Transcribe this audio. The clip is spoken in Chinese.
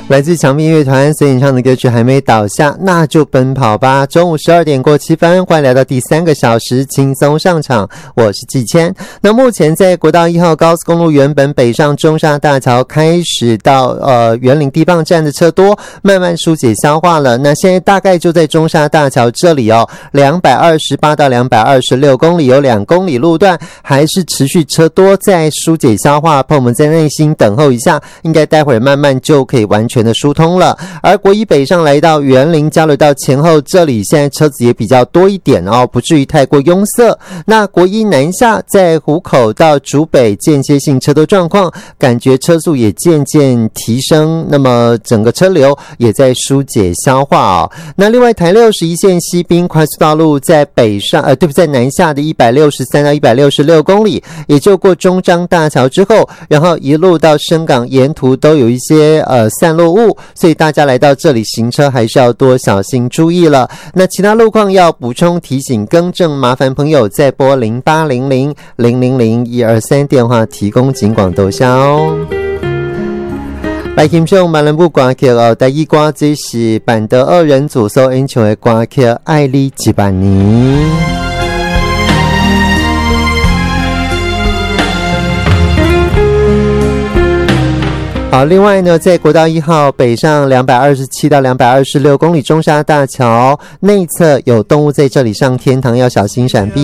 来自强兵乐团所演唱的歌曲还没倒下，那就奔跑吧。中午12点过7分，欢迎来到第3个小时轻松上场，我是季谦。那目前在国道1号高速公路原本北上中沙大桥开始到员林地磅站的车多，慢慢疏解消化了。那现在大概就在中沙大桥这里哦，228到226公里有2公里路段还是持续车多，在疏解消化，朋友们在内心等候一下，应该待会儿慢慢就可以完全的疏通了。而国一北上来到员林交流道前后，这里现在车子也比较多一点哦，不至于太过拥塞。那国一南下在湖口到竹北间歇性车多状况，感觉车速也渐渐提升，那么整个车流也在疏解消化哦。那另外台61线西滨快速道路在在南下的163到166公里，也就过中彰大桥之后，然后一路到深港，沿途都有一些散落物，所以大家来到这里行车还是要多小心注意了。那其他路况要补充提醒更正，麻烦朋友再拨0800000123电话提供警广豆销哦。来欣赏马兰布歌曲哦，第一歌这是板德二人组所演唱的歌曲《爱你一万年》。好，另外呢，在国道1号北上227到226公里中沙大桥内侧有动物在这里上天堂，要小心闪避。